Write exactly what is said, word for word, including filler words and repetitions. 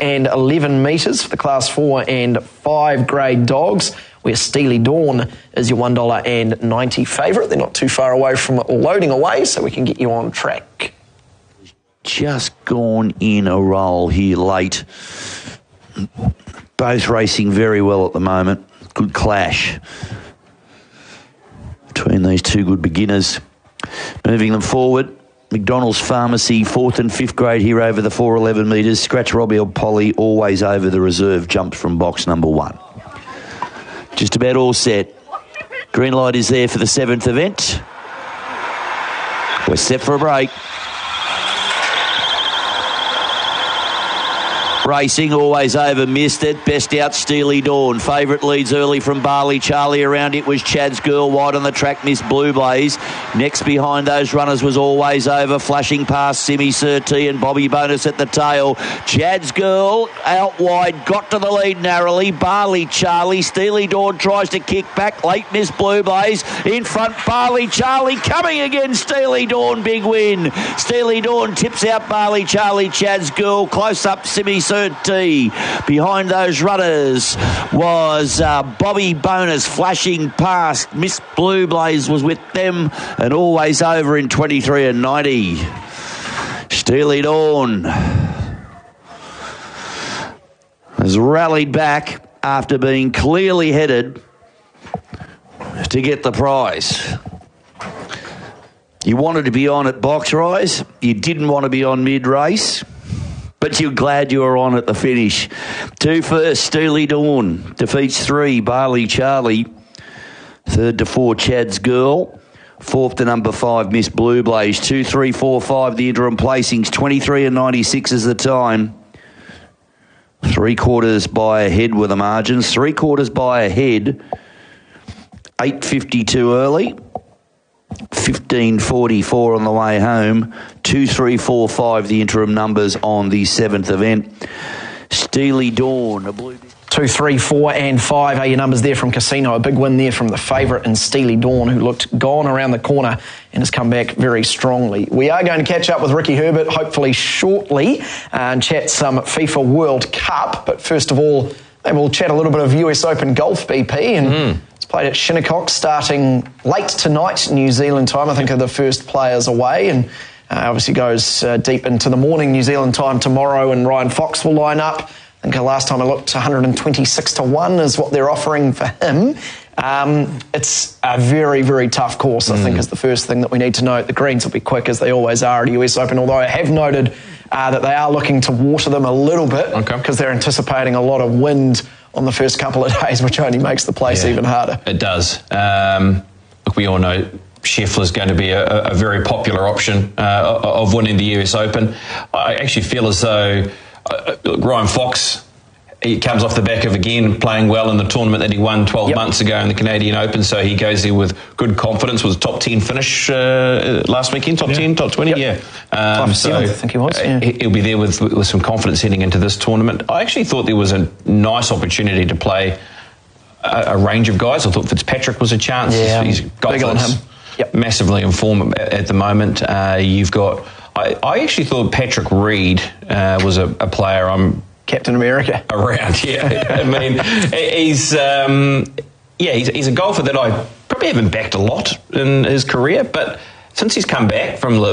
and eleven metres for the Class four and five grade dogs, where Steely Dawn is your one dollar ninety favourite. They're not too far away from loading away, so we can get you on track. Just gone in a roll here late. Both racing very well at the moment. Good clash between these two good beginners. Moving them forward, McDonald's Pharmacy, fourth and fifth grade here over the four eleven metres. Scratch Robbie or Polly, always over the reserve, jumps from box number one. Just about all set. Green light is there for the seventh event. We're set for a break. Racing, always over, missed it. Best out, Steely Dawn. Favourite leads early from Barley Charlie. Around it was Chad's Girl. Wide on the track, Miss Blue Blaze. Next behind those runners was Always Over. Flashing past Simi Surti and Bobby Bonus at the tail. Chad's Girl out wide. Got to the lead narrowly. Barley Charlie. Steely Dawn tries to kick back. Late Miss Blue Blaze. In front, Barley Charlie. Coming again, Steely Dawn. Big win. Steely Dawn tips out Barley Charlie. Chad's Girl. Close up, Simi Surti. Behind those runners was uh, Bobby Bonus flashing past. Miss Blue Blaze was with them, and Always Over in twenty-three and ninety. Steely Dawn has rallied back after being clearly headed to get the prize. You wanted to be on at box rise. You didn't want to be on mid-race. But you're glad you were on at the finish. Two first, Steely Dawn defeats three, Barley Charlie. Third to four, Chad's Girl. Fourth to number five, Miss Blue Blaze. Two, three, four, five, the interim placings. twenty-three and ninety-six is the time. Three quarters by a head with the margins. Three quarters by a head. eight fifty-two early. fifteen forty-four on the way home. Two, three, four, five, the interim numbers on the seventh event. Steely Dawn, a blue... Two, three, four, and five are your numbers there from Casino. A big win there from the favourite in Steely Dawn, who looked gone around the corner and has come back very strongly. We are going to catch up with Ricky Herbert, hopefully shortly, and chat some FIFA World Cup. But first of all, maybe we'll chat a little bit of U S Open golf, B P, and... Mm. Played at Shinnecock starting late tonight, New Zealand time. I think are the first players away, and uh, obviously goes uh, deep into the morning New Zealand time tomorrow, and Ryan Fox will line up. I think the last time I looked, one hundred twenty-six to one is what they're offering for him. Um, it's a very, very tough course, I mm. think, is the first thing that we need to note. The greens will be quick, as they always are at U S Open, although I have noted uh, that they are looking to water them a little bit because okay. they're anticipating a lot of wind on the first couple of days, which only makes the place yeah, even harder. It does. Um, look, we all know Scheffler's going to be a, a very popular option uh, of winning the U S Open. I actually feel as though uh, look, Ryan Fox, he comes off the back of, again, playing well in the tournament that he won twelve yep. months ago in the Canadian Open, so he goes there with good confidence, with a top ten finish uh, last weekend, top yeah. ten, top twenty, yep. yeah. Um, so I think he was, yeah. He'll be there with, with some confidence heading into this tournament. I actually thought there was a nice opportunity to play a, a range of guys. I thought Fitzpatrick was a chance. Yeah, he's got big on him. Yep. Massively in form at, at the moment. Uh, you've got... I, I actually thought Patrick Reed uh, was a, a player I'm... Captain America. Around, yeah. I mean, he's um, yeah, he's, he's a golfer that I probably haven't backed a lot in his career, but since he's come back from